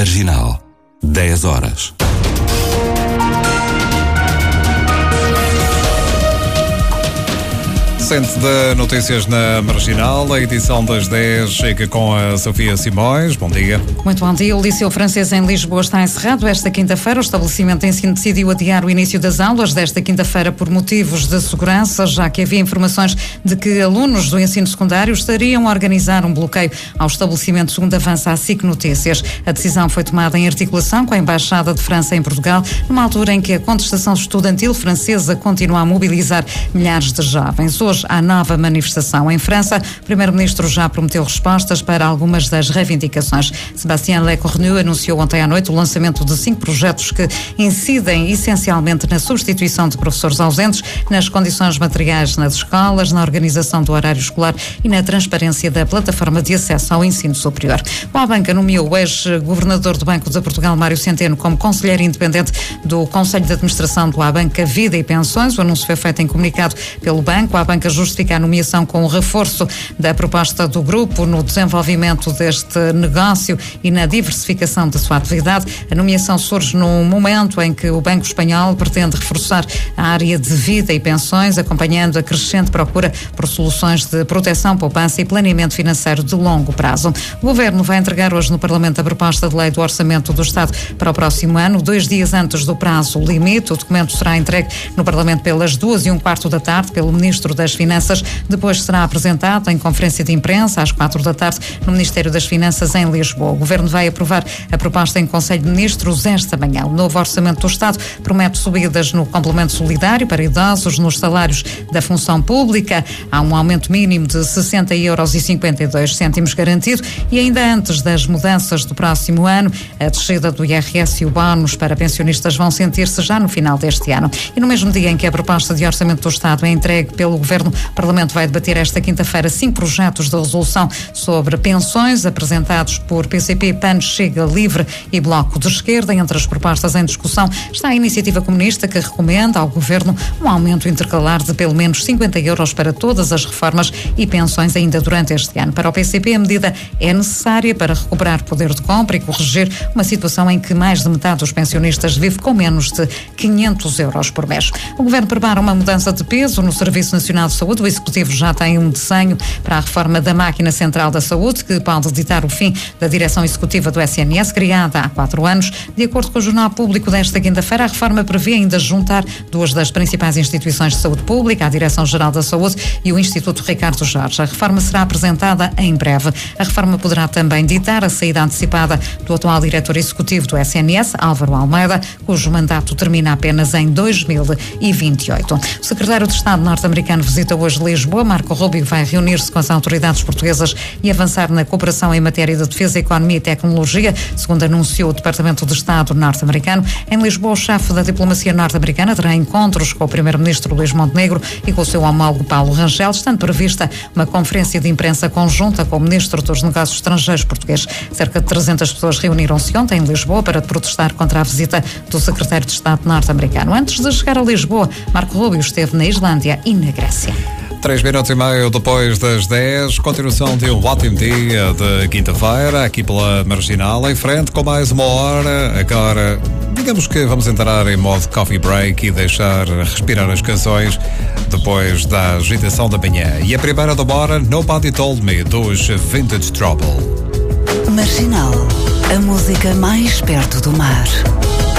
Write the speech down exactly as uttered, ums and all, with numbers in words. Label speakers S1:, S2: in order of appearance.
S1: Marginal, dez horas.
S2: Centro de Notícias na Marginal, a edição das dez chega com a Sofia Simões. Bom dia.
S3: Muito bom dia. O Liceu Francês em Lisboa está encerrado esta quinta-feira. O estabelecimento de ensino decidiu adiar o início das aulas desta quinta-feira por motivos de segurança, já que havia informações de que alunos do ensino secundário estariam a organizar um bloqueio ao estabelecimento, segundo avança a S I C Notícias. A decisão foi tomada em articulação com a Embaixada de França em Portugal, numa altura em que a contestação estudantil francesa continua a mobilizar milhares de jovens. Hoje há nova manifestação em França. O primeiro-ministro já prometeu respostas para algumas das reivindicações. Sébastien Lecornu anunciou ontem à noite o lançamento de cinco projetos que incidem essencialmente na substituição de professores ausentes, nas condições materiais nas escolas, na organização do horário escolar e na transparência da plataforma de acesso ao ensino superior. O Abanca nomeou o ex-governador do Banco de Portugal, Mário Centeno, como conselheiro independente do Conselho de Administração do Abanca Vida e Pensões. O anúncio foi feito em comunicado pelo banco. A Abanca justifica a nomeação com o reforço da proposta do grupo no desenvolvimento deste negócio e na diversificação da sua atividade. A nomeação surge num momento em que o Banco Espanhol pretende reforçar a área de vida e pensões, acompanhando a crescente procura por soluções de proteção, poupança e planeamento financeiro de longo prazo. O Governo vai entregar hoje no Parlamento a proposta de lei do Orçamento do Estado para o próximo ano, dois dias antes do prazo limite. O documento será entregue no Parlamento pelas duas e um quarto da tarde pelo Ministro das Finanças. Depois será apresentado em conferência de imprensa às quatro da tarde no Ministério das Finanças em Lisboa. O Governo vai aprovar a proposta em Conselho de Ministros esta manhã. O novo Orçamento do Estado promete subidas no complemento solidário para idosos, nos salários da função pública. Há um aumento mínimo de sessenta euros e cinquenta e dois cêntimos garantido e ainda antes das mudanças do próximo ano, a descida do I R S e o bónus para pensionistas vão sentir-se já no final deste ano. E no mesmo dia em que a proposta de Orçamento do Estado é entregue pelo Governo, o Parlamento vai debater esta quinta-feira cinco projetos de resolução sobre pensões apresentados por P C P, P A N, Chega, Livre e Bloco de Esquerda. Entre as propostas em discussão está a Iniciativa Comunista, que recomenda ao Governo um aumento intercalar de pelo menos cinquenta euros para todas as reformas e pensões ainda durante este ano. Para o P C P, a medida é necessária para recuperar poder de compra e corrigir uma situação em que mais de metade dos pensionistas vive com menos de quinhentos euros por mês. O Governo prepara uma mudança de peso no Serviço Nacional de Saúde. O Executivo já tem um desenho para a reforma da Máquina Central da Saúde, que pode ditar o fim da direção executiva do S N S, criada há quatro anos. De acordo com o Jornal Público desta quinta-feira, a reforma prevê ainda juntar duas das principais instituições de saúde pública, a Direção-Geral da Saúde e o Instituto Ricardo Jorge. A reforma será apresentada em breve. A reforma poderá também ditar a saída antecipada do atual diretor executivo do S N S, Álvaro Almeida, cujo mandato termina apenas em dois mil e vinte e oito. O secretário de Estado norte-americano visita hoje Lisboa. Marco Rubio vai reunir-se com as autoridades portuguesas e avançar na cooperação em matéria de defesa, economia e tecnologia, segundo anunciou o Departamento de Estado norte-americano. Em Lisboa, o chefe da diplomacia norte-americana terá encontros com o primeiro-ministro Luís Montenegro e com o seu homólogo Paulo Rangel, estando prevista uma conferência de imprensa conjunta com o ministro dos Negócios Estrangeiros português. Cerca de trezentas pessoas reuniram-se ontem em Lisboa para protestar contra a visita do secretário de Estado norte-americano. Antes de chegar a Lisboa, Marco Rubio esteve na Islândia e na Grécia.
S2: Três minutos e meio depois das dez, continuação de um ótimo dia de quinta-feira, aqui pela Marginal, em frente com mais uma hora. Agora, digamos que vamos entrar em modo coffee break e deixar respirar as canções depois da agitação da manhã. E a primeira da hora, Nobody Told Me, dos Vintage Trouble.
S4: Marginal, a música mais perto do mar.